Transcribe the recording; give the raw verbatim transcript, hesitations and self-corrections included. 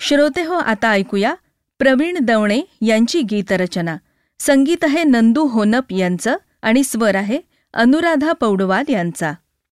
श्रोते हो, आता ऐकूया प्रवीण दवणे यांची गीतरचना. संगीत आहे नंदू होनप यांचं आणि स्वर आहे अनुराधा पौडवाल यांचा.